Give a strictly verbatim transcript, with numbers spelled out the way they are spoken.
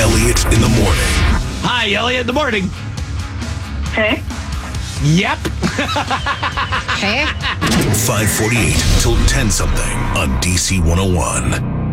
Elliot in the morning. Hi, Elliot in the morning. Hey. Yep. Hey. five forty-eight till ten something on D C one oh one.